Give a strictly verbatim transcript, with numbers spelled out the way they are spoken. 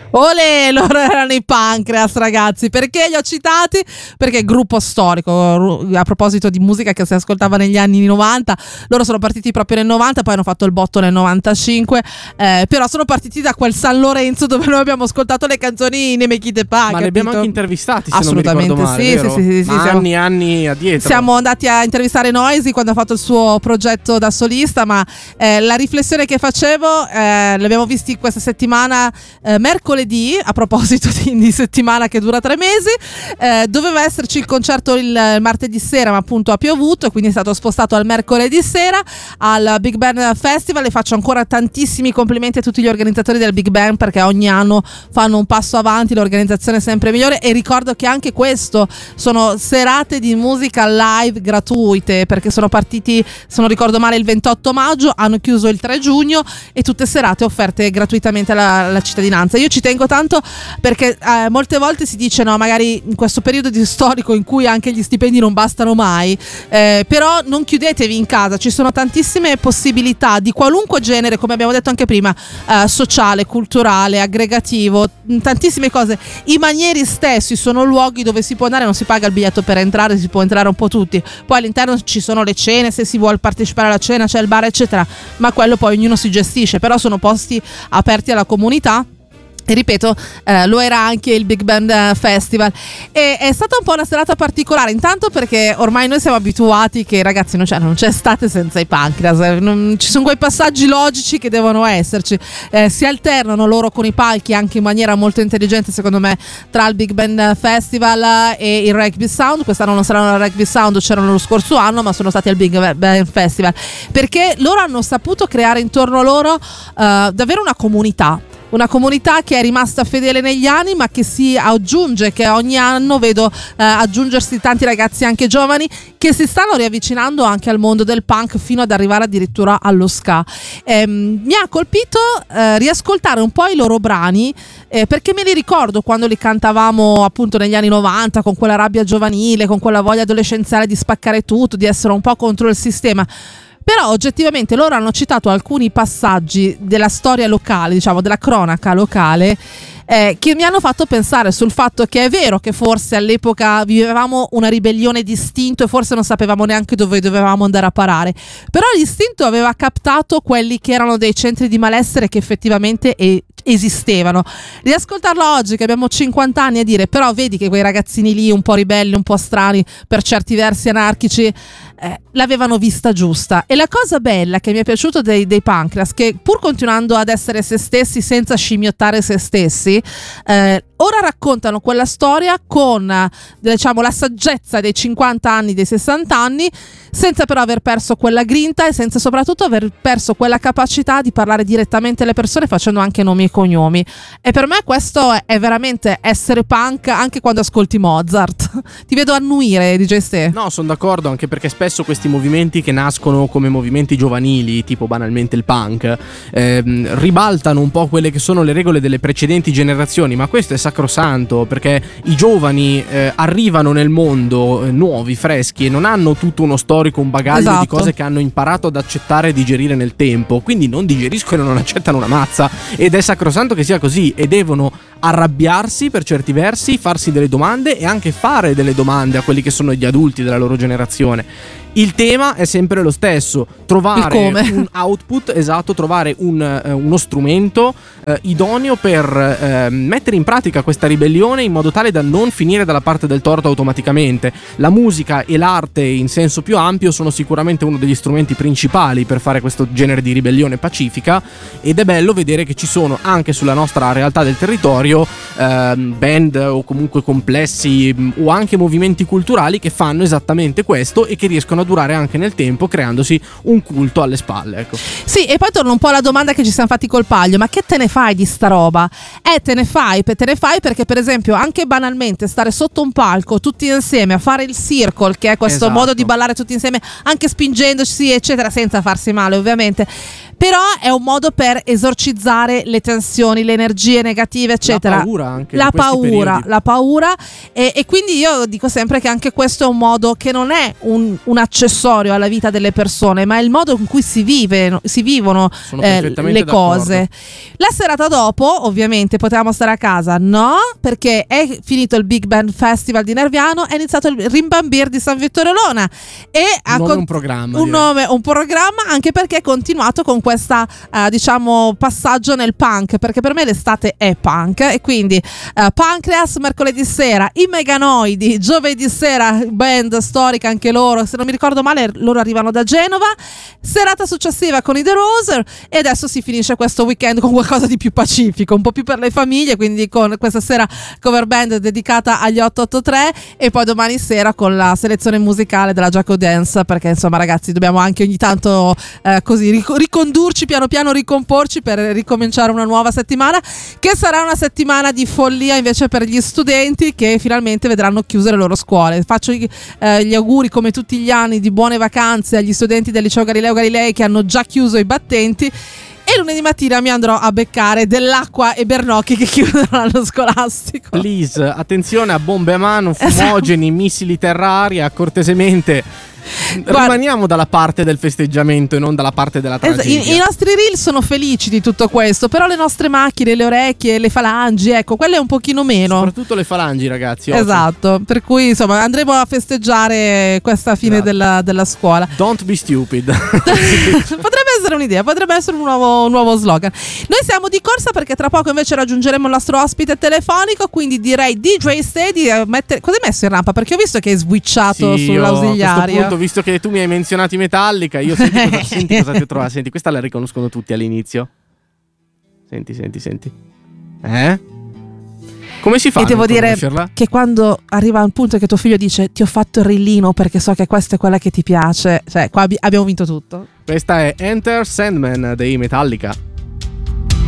Olè, loro erano i Pancreas, ragazzi. Perché li ho citati? Perché gruppo storico, a proposito di musica che si ascoltava negli anni novanta, loro sono partiti proprio nel novanta, poi hanno fatto il botto nel novantacinque, eh, però sono partiti da quel San Lorenzo dove noi abbiamo ascoltato le canzoni Nemechite Pa. Ma li abbiamo anche intervistati, se assolutamente non mi ricordo male, sì, vero? sì, sì, sì, sì, anni siamo, anni addietro. Siamo andati a intervistare Noisy quando ha fatto il suo progetto da solista, ma eh, la riflessione che facevo, eh, l'abbiamo visti questa settimana, eh, mercoledì, a proposito di, di settimana che dura tre mesi, eh, doveva esserci il concerto il, il martedì sera, ma appunto ha piovuto e quindi è stato spostato al mercoledì sera al Big Band Festival. E faccio ancora tantissimi complimenti a tutti gli organizzatori del Big Band, perché ogni anno fanno un passo avanti, l'organizzazione è sempre migliore. E ricordo che anche questo sono serate di musica live gratuite, perché sono partiti, se non ricordo male, il ventotto maggio, hanno chiuso il tre giugno, e tutte serate offerte gratuitamente alla, alla cittadinanza. Io ci tengo tanto perché eh, molte volte si dice no, magari in questo periodo di storico in cui anche gli stipendi non bastano mai, eh, però non chiudetevi in casa, ci sono tantissime possibilità di qualunque genere, come abbiamo detto anche prima, eh, sociale, culturale, aggregativo, tantissime cose. I Manieri stessi sono luoghi dove si può andare, non si paga il biglietto per entrare, si può entrare un po' tutti, poi all'interno ci sono le cene, se si vuole partecipare alla cena c'è il bar eccetera, ma quello poi ognuno si gestisce, però sono posti aperti alla comunità. E ripeto, eh, lo era anche il Big Band Festival, e è stata un po' una serata particolare, intanto perché ormai noi siamo abituati che, ragazzi, non c'è, non c'è estate senza i Pancreas, eh, non, ci sono quei passaggi logici che devono esserci, eh, si alternano loro con i palchi anche in maniera molto intelligente secondo me tra il Big Band Festival e il Rugby Sound. Quest'anno non saranno al Rugby Sound, c'erano lo scorso anno, ma sono stati al Big Band Festival, perché loro hanno saputo creare intorno a loro eh, davvero una comunità. Una comunità che è rimasta fedele negli anni, ma che si aggiunge, che ogni anno vedo eh, aggiungersi tanti ragazzi anche giovani che si stanno riavvicinando anche al mondo del punk, fino ad arrivare addirittura allo ska. Ehm, mi ha colpito eh, riascoltare un po' i loro brani, eh, perché me li ricordo quando li cantavamo appunto negli anni novanta, con quella rabbia giovanile, con quella voglia adolescenziale di spaccare tutto, di essere un po' contro il sistema. Però oggettivamente loro hanno citato alcuni passaggi della storia locale, diciamo della cronaca locale, eh, che mi hanno fatto pensare sul fatto che è vero che forse all'epoca vivevamo una ribellione d'istinto e forse non sapevamo neanche dove dovevamo andare a parare, però l'istinto aveva captato quelli che erano dei centri di malessere che effettivamente e esistevano. Riascoltarlo oggi che abbiamo cinquanta anni a dire però vedi che quei ragazzini lì un po' ribelli, un po' strani, per certi versi anarchici, eh, l'avevano vista giusta. E la cosa bella che mi è piaciuto dei, dei Pancreas, che pur continuando ad essere se stessi senza scimmiottare se stessi, eh, ora raccontano quella storia con, diciamo, la saggezza dei cinquanta anni, dei sessanta anni, senza però aver perso quella grinta e senza soprattutto aver perso quella capacità di parlare direttamente alle persone facendo anche nomi e cognomi. E per me questo è veramente essere punk, anche quando ascolti Mozart. Ti vedo annuire, D J Ste. No, sono d'accordo, anche perché spesso questi movimenti che nascono come movimenti giovanili, tipo banalmente il punk, ehm, ribaltano un po' quelle che sono le regole delle precedenti generazioni, ma questo è sacrosanto, perché i giovani eh, arrivano nel mondo eh, nuovi, freschi, e non hanno tutto uno storico, un bagaglio esatto. di cose che hanno imparato ad accettare e digerire nel tempo, quindi non digeriscono e non accettano una mazza, ed è sacrosanto che sia così, e devono arrabbiarsi per certi versi, farsi delle domande e anche fare delle domande a quelli che sono gli adulti della loro generazione. Il tema è sempre lo stesso: trovare un output, esatto, trovare un, eh, uno strumento eh, idoneo per eh, mettere in pratica questa ribellione in modo tale da non finire dalla parte del torto automaticamente. La musica e l'arte in senso più ampio sono sicuramente uno degli strumenti principali per fare questo genere di ribellione pacifica, ed è bello vedere che ci sono anche sulla nostra realtà del territorio eh, band o comunque complessi o anche movimenti culturali che fanno esattamente questo e che riescono a durare anche nel tempo, creandosi un culto alle spalle, ecco. Sì, e poi torno un po' alla domanda che ci siamo fatti col Paglio: ma che te ne fai di sta roba? Eh, te ne fai, te ne fai perché per esempio anche banalmente stare sotto un palco tutti insieme a fare il circle, che è questo esatto. modo di ballare tutti insieme, anche spingendoci eccetera, senza farsi male ovviamente, però è un modo per esorcizzare le tensioni, le energie negative, eccetera. La paura anche. La di questi paura, periodi. la paura e, e quindi io dico sempre che anche questo è un modo che non è un, un accessorio alla vita delle persone, ma è il modo in cui si vive, si vivono Sono eh, perfettamente le cose. d'accordo. La serata dopo, ovviamente, potevamo stare a casa, no? Perché è finito il Big Band Festival di Nerviano, è iniziato il Rimbambir di San Vittore Lona e ha Un nome, con- un programma, un direi. nome, un programma, anche perché è continuato con questa eh, diciamo passaggio nel punk, perché per me l'estate è punk e quindi eh, Pancreas mercoledì sera, i Meganoidi giovedì sera, band storica anche loro, se non mi ricordo male loro arrivano da Genova, serata successiva con i The Rose e adesso si finisce questo weekend con qualcosa di più pacifico, un po' più per le famiglie, quindi con questa sera cover band dedicata agli otto otto tre e poi domani sera con la selezione musicale della Jaco Dance, perché insomma ragazzi dobbiamo anche ogni tanto eh, così ric- ricondurci piano piano, ricomporci per ricominciare una nuova settimana che sarà una settimana di follia invece per gli studenti che finalmente vedranno chiuse le loro scuole. Faccio eh, gli auguri come tutti gli anni di buone vacanze agli studenti del liceo Galileo Galilei che hanno già chiuso i battenti e lunedì mattina mi andrò a beccare dell'acqua e Bernocchi che chiudono l'anno scolastico. Please, attenzione a bombe a mano, fumogeni, missili terra-aria, cortesemente. Guarda, rimaniamo dalla parte del festeggiamento e non dalla parte della es- tragedia. i, I nostri reel sono felici di tutto questo, però le nostre macchine, le orecchie, le falangi, ecco, quelle un pochino meno. Soprattutto le falangi, ragazzi. oggi. Esatto, per cui insomma andremo a festeggiare questa fine Esatto. della, della scuola. Don't be stupid. Potrebbe essere un'idea, potrebbe essere un nuovo, un nuovo slogan. Noi siamo di corsa perché tra poco invece raggiungeremo il nostro ospite telefonico, quindi direi D J Steady, eh, mettere... cosa hai messo in rampa? Perché ho visto che hai switchato Sì, io, a questo sull'ausiliario. punto, visto che tu mi hai menzionato i Metallica, io senti cosa, senti cosa ti ho trovato. Senti, questa la riconoscono tutti all'inizio. Senti, senti, senti. Eh? Come si fa E a devo non dire conoscerla? che quando arriva un punto che tuo figlio dice ti ho fatto il rillino perché so che questa è quella che ti piace, cioè qua abbi- abbiamo vinto tutto. Questa è Enter Sandman dei Metallica.